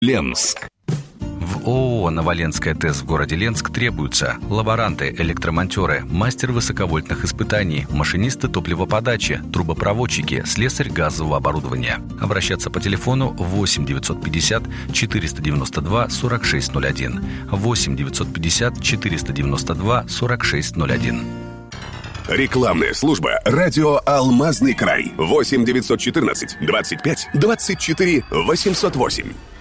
Ленск. В ООО «Новоленская ТЭС» в городе Ленск требуются лаборанты, электромонтеры, мастер высоковольтных испытаний, машинисты топливоподачи, трубопроводчики, слесарь газового оборудования. Обращаться по телефону 8 950 492 4601, 8 950 492 4601. Рекламная служба «Радио Алмазный край». 8 914 25 24 808.